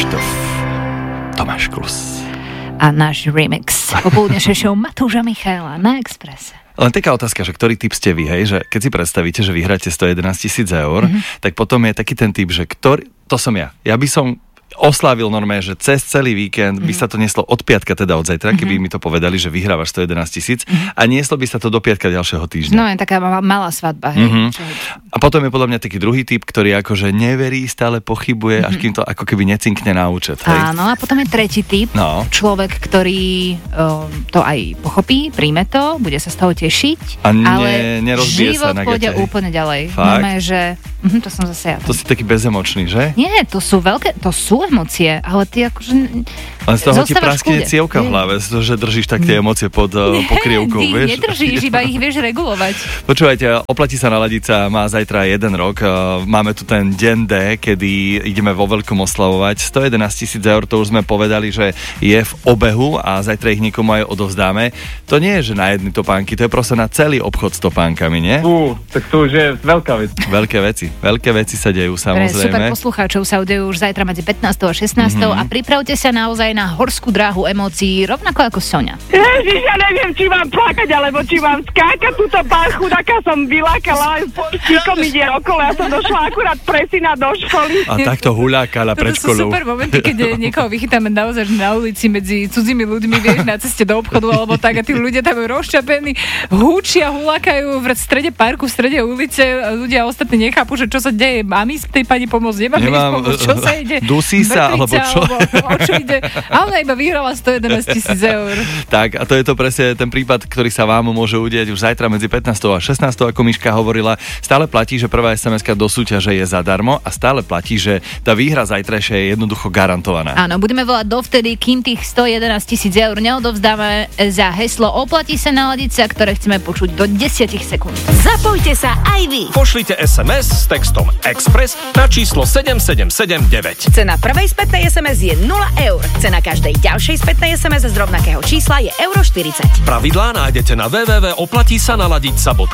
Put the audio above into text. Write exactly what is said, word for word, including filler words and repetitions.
Krištof, Tomáš Klus. A náš remix popoludnejšej show Matúša Michaela na Expresse. Len taká otázka, že ktorý typ ste vy, hej, že keď si predstavíte, že vyhráte sto jedenásť tisíc eur, mm-hmm. tak potom je taký ten typ, že ktorý, to som ja. Ja by som oslávil normálne, že cez celý víkend mm. by sa to neslo od piatka, teda od zajtra, keby mm-hmm. mi to povedali, že vyhrávaš sto jedenásť tisíc mm-hmm. a nieslo by sa to do piatka ďalšieho týždňa. No je taká malá svadba, hej. Mm-hmm. A potom je podľa mňa taký druhý typ, ktorý akože neverí, stále pochybuje, mm-hmm. až kým to ako keby necinkne na účet. Hej. Áno, a potom je tretí typ, no. Človek, ktorý o, to aj pochopí, príjme to, bude sa z toho tešiť, a ne, ale nerozbije život sa na pôjde gate. Úplne ďalej. Fakt? Máme, že mhm, to som zase ja. To si taký bezemočný, že? Nie, to sú veľké, to sú emócie, ale ty akože len z toho ti praskne cievka v hlave, že držíš tak tie emócie pod uh, pokrievkou, ty vieš? Nedržíš, iba ich vieš regulovať. Počúvajte, oplatí sa naladiť sa, má zajtra jeden rok, uh, máme tu ten deň D, kedy ideme vo veľkom oslavovať. sto jedenásť tisíc eur, to už sme povedali, že je v obehu a zajtra ich niekomu aj odovzdáme. To nie je, že na jedny topánky, to je proste na celý obchod s topánkami, nie? Ú, tak to už je veľká vec. Veľké veci, veľké veci sa dejú, samozrejme. Pre super poslucháčov sa udejú už zajtra medzi pätnástou a šestnástou mm-hmm. a pripravte sa naozaj na horskú dráhu emócií, rovnako ako Soňa. Ježiš, ja neviem, či mám plakať, alebo či mám skákať. Túto pár chudáka som vylákala, tíkom ide okolo, ja som došla akurát presina do školy. A takto hulákala pred školou. To sú super momenty, keď niekoho vychytáme naozaj na ulici medzi cudzými ľuďmi, vieš, na ceste do obchodu, alebo tak, a tí ľudia tam rozčapení, húčia, hulákajú v strede parku, v strede ulice, ľudia ostatní nechápu, že čo sa deje, mám ísť k tej pani pomôcť, nemám ísť pomôcť, čo sa ide? Dusí sa, alebo čo? Alebo, o čo ide? Ale iba vyhrala sto jedenásť tisíc eur. Tak, a to je to presne ten prípad, ktorý sa vám môže udieť už zajtra medzi pätnástou a šestnástou, ako Miška hovorila. Stále platí, že prvá es em eska do súťaže je zadarmo a stále platí, že tá výhra zajtrajšia je jednoducho garantovaná. Áno, budeme volať dovtedy, kým tých sto jedenásť tisíc eur neodovzdáme za heslo Oplatí sa naladiť sa, ktoré chceme počuť do desať sekúnd. Zapojte sa aj vy. Pošlite es em es s textom Express na číslo sedem sedem sedem deväť. Cena prvej spätnej es em es je nula eur. Cena každej ďalšej spätnej es em es z rovnakého čísla je euro štyridsať. Pravidlá nájdete na w w w bodka oplatí sa naladiť sa bodka